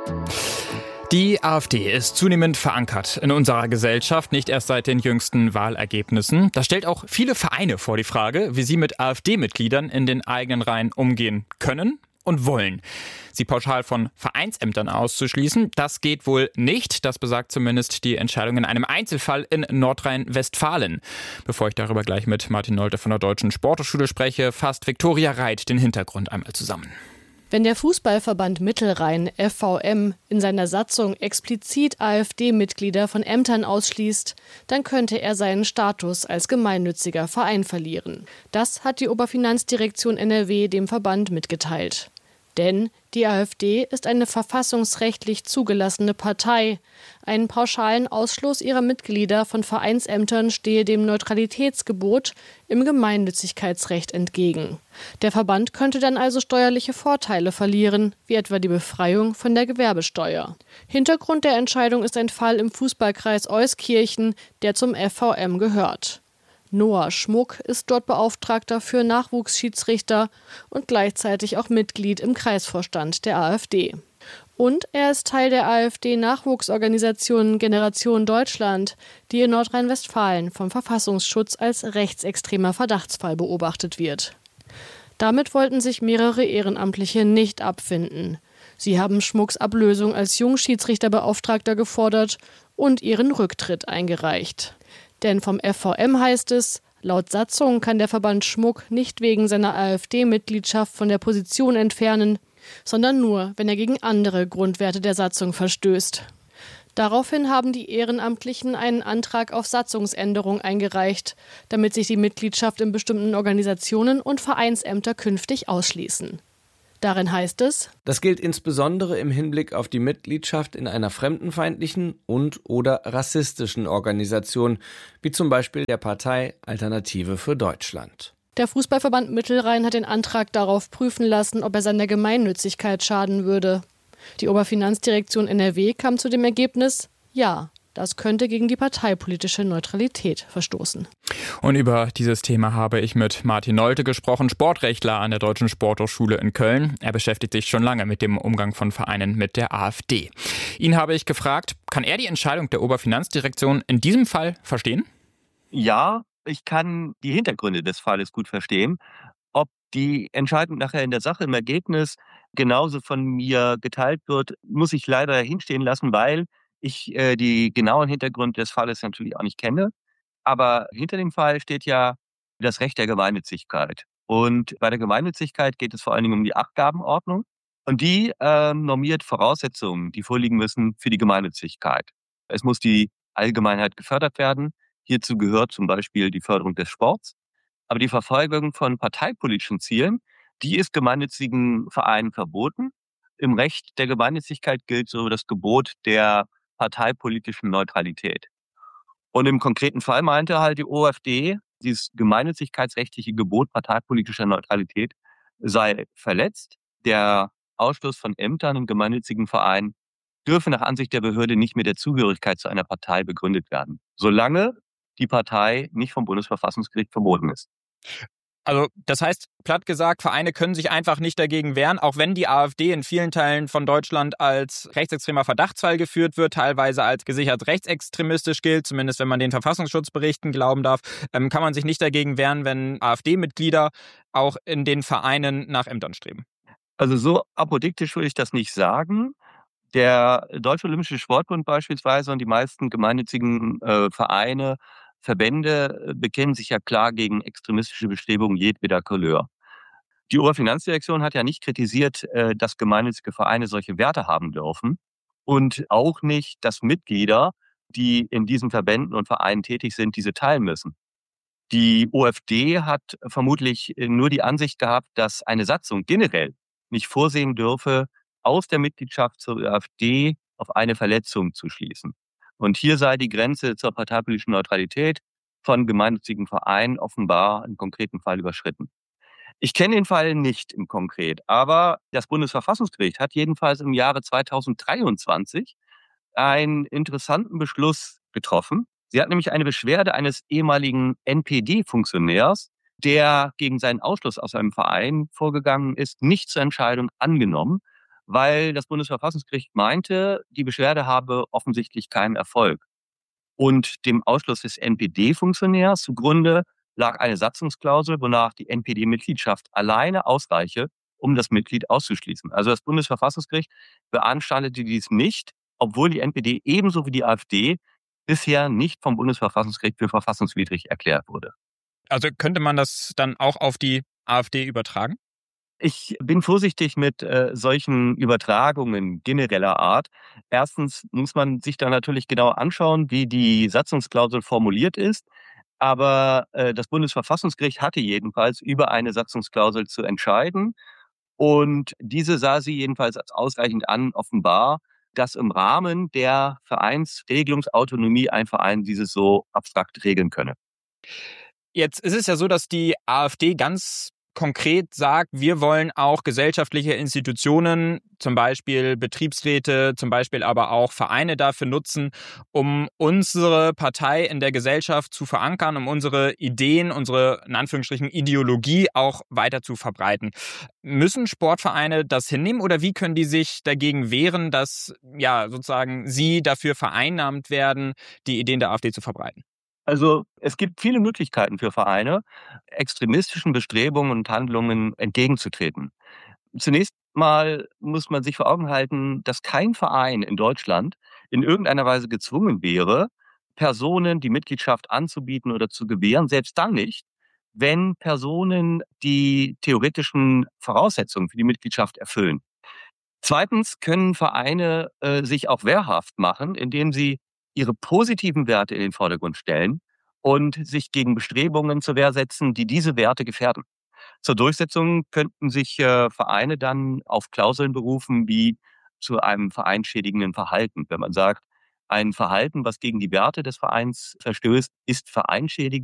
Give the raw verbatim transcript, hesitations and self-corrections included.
Die AfD ist zunehmend verankert in unserer Gesellschaft, nicht erst seit den jüngsten Wahlergebnissen. Das stellt auch viele Vereine vor die Frage, wie sie mit AfD-Mitgliedern in den eigenen Reihen umgehen können und wollen. Sie pauschal von Vereinsämtern auszuschließen, das geht wohl nicht. Das besagt zumindest die Entscheidung in einem Einzelfall in Nordrhein-Westfalen. Bevor ich darüber gleich mit Martin Nolte von der Deutschen Sporthochschule spreche, fasst Viktoria Reit den Hintergrund einmal zusammen. Wenn der Fußballverband Mittelrhein, F V M, in seiner Satzung explizit AfD-Mitglieder von Ämtern ausschließt, dann könnte er seinen Status als gemeinnütziger Verein verlieren. Das hat die Oberfinanzdirektion N R W dem Verband mitgeteilt. Denn die AfD ist eine verfassungsrechtlich zugelassene Partei. Einen pauschalen Ausschluss ihrer Mitglieder von Vereinsämtern stehe dem Neutralitätsgebot im Gemeinnützigkeitsrecht entgegen. Der Verband könnte dann also steuerliche Vorteile verlieren, wie etwa die Befreiung von der Gewerbesteuer. Hintergrund der Entscheidung ist ein Fall im Fußballkreis Euskirchen, der zum F V M gehört. Noah Schmuck ist dort Beauftragter für Nachwuchsschiedsrichter und gleichzeitig auch Mitglied im Kreisvorstand der AfD. Und er ist Teil der AfD-Nachwuchsorganisation Generation Deutschland, die in Nordrhein-Westfalen vom Verfassungsschutz als rechtsextremer Verdachtsfall beobachtet wird. Damit wollten sich mehrere Ehrenamtliche nicht abfinden. Sie haben Schmucks Ablösung als Jungschiedsrichterbeauftragter gefordert und ihren Rücktritt eingereicht. Denn vom F V M heißt es, laut Satzung kann der Verband Schmuck nicht wegen seiner AfD-Mitgliedschaft von der Position entfernen, sondern nur, wenn er gegen andere Grundwerte der Satzung verstößt. Daraufhin haben die Ehrenamtlichen einen Antrag auf Satzungsänderung eingereicht, damit sich die Mitgliedschaft in bestimmten Organisationen und Vereinsämter künftig ausschließen. Darin heißt es: Das gilt insbesondere im Hinblick auf die Mitgliedschaft in einer fremdenfeindlichen und/oder rassistischen Organisation, wie zum Beispiel der Partei Alternative für Deutschland. Der Fußballverband Mittelrhein hat den Antrag darauf prüfen lassen, ob er seiner Gemeinnützigkeit schaden würde. Die Oberfinanzdirektion N R W kam zu dem Ergebnis: Ja, das könnte gegen die parteipolitische Neutralität verstoßen. Und über dieses Thema habe ich mit Martin Nolte gesprochen, Sportrechtler an der Deutschen Sporthochschule in Köln. Er beschäftigt sich schon lange mit dem Umgang von Vereinen mit der AfD. Ihn habe ich gefragt, kann er die Entscheidung der Oberfinanzdirektion in diesem Fall verstehen? Ja, ich kann die Hintergründe des Falles gut verstehen. Ob die Entscheidung nachher in der Sache im Ergebnis genauso von mir geteilt wird, muss ich leider hinstehen lassen, weil ich äh, die genauen Hintergründe des Falles natürlich auch nicht kenne. Aber hinter dem Fall steht ja das Recht der Gemeinnützigkeit. Und bei der Gemeinnützigkeit geht es vor allen Dingen um die Abgabenordnung. Und die äh, normiert Voraussetzungen, die vorliegen müssen für die Gemeinnützigkeit. Es muss die Allgemeinheit gefördert werden. Hierzu gehört zum Beispiel die Förderung des Sports. Aber die Verfolgung von parteipolitischen Zielen, die ist gemeinnützigen Vereinen verboten. Im Recht der Gemeinnützigkeit gilt so das Gebot der parteipolitischen Neutralität. Und im konkreten Fall meinte halt die O F D, dieses gemeinnützigkeitsrechtliche Gebot parteipolitischer Neutralität sei verletzt. Der Ausschluss von Ämtern und gemeinnützigen Vereinen dürfe nach Ansicht der Behörde nicht mit der Zugehörigkeit zu einer Partei begründet werden, solange die Partei nicht vom Bundesverfassungsgericht verboten ist. Also das heißt, platt gesagt, Vereine können sich einfach nicht dagegen wehren, auch wenn die AfD in vielen Teilen von Deutschland als rechtsextremer Verdachtsfall geführt wird, teilweise als gesichert rechtsextremistisch gilt, zumindest wenn man den Verfassungsschutzberichten glauben darf, ähm, kann man sich nicht dagegen wehren, wenn AfD-Mitglieder auch in den Vereinen nach Ämtern streben. Also so apodiktisch würde ich das nicht sagen. Der Deutsche Olympische Sportbund beispielsweise und die meisten gemeinnützigen äh, Vereine, Verbände bekennen sich ja klar gegen extremistische Bestrebungen jedweder Couleur. Die Oberfinanzdirektion hat ja nicht kritisiert, dass gemeinnützige Vereine solche Werte haben dürfen und auch nicht, dass Mitglieder, die in diesen Verbänden und Vereinen tätig sind, diese teilen müssen. Die O F D hat vermutlich nur die Ansicht gehabt, dass eine Satzung generell nicht vorsehen dürfe, aus der Mitgliedschaft zur AfD auf eine Verletzung zu schließen. Und hier sei die Grenze zur parteipolitischen Neutralität von gemeinnützigen Vereinen offenbar im konkreten Fall überschritten. Ich kenne den Fall nicht im Konkret, aber das Bundesverfassungsgericht hat jedenfalls im Jahre zweitausenddreiundzwanzig einen interessanten Beschluss getroffen. Sie hat nämlich eine Beschwerde eines ehemaligen N P D-Funktionärs, der gegen seinen Ausschluss aus einem Verein vorgegangen ist, nicht zur Entscheidung angenommen, weil das Bundesverfassungsgericht meinte, die Beschwerde habe offensichtlich keinen Erfolg. Und dem Ausschluss des N P D-Funktionärs zugrunde lag eine Satzungsklausel, wonach die N P D-Mitgliedschaft alleine ausreiche, um das Mitglied auszuschließen. Also das Bundesverfassungsgericht beanstandete dies nicht, obwohl die N P D ebenso wie die AfD bisher nicht vom Bundesverfassungsgericht für verfassungswidrig erklärt wurde. Also könnte man das dann auch auf die AfD übertragen? Ich bin vorsichtig mit äh, solchen Übertragungen genereller Art. Erstens muss man sich da natürlich genau anschauen, wie die Satzungsklausel formuliert ist. Aber äh, das Bundesverfassungsgericht hatte jedenfalls über eine Satzungsklausel zu entscheiden. Und diese sah sie jedenfalls als ausreichend an, offenbar, dass im Rahmen der Vereinsregelungsautonomie ein Verein dieses so abstrakt regeln könne. Jetzt ist es ja so, dass die AfD ganz konkret sagt, wir wollen auch gesellschaftliche Institutionen, zum Beispiel Betriebsräte, zum Beispiel aber auch Vereine dafür nutzen, um unsere Partei in der Gesellschaft zu verankern, um unsere Ideen, unsere in Anführungsstrichen Ideologie auch weiter zu verbreiten. Müssen Sportvereine das hinnehmen oder wie können die sich dagegen wehren, dass ja sozusagen sie dafür vereinnahmt werden, die Ideen der AfD zu verbreiten? Also es gibt viele Möglichkeiten für Vereine, extremistischen Bestrebungen und Handlungen entgegenzutreten. Zunächst mal muss man sich vor Augen halten, dass kein Verein in Deutschland in irgendeiner Weise gezwungen wäre, Personen die Mitgliedschaft anzubieten oder zu gewähren, selbst dann nicht, wenn Personen die theoretischen Voraussetzungen für die Mitgliedschaft erfüllen. Zweitens können Vereine äh, sich auch wehrhaft machen, indem sie ihre positiven Werte in den Vordergrund stellen und sich gegen Bestrebungen zur Wehr setzen, die diese Werte gefährden. Zur Durchsetzung könnten sich äh, Vereine dann auf Klauseln berufen, wie zu einem vereinschädigenden Verhalten. Wenn man sagt, ein Verhalten, was gegen die Werte des Vereins verstößt, ist vereinschädigend.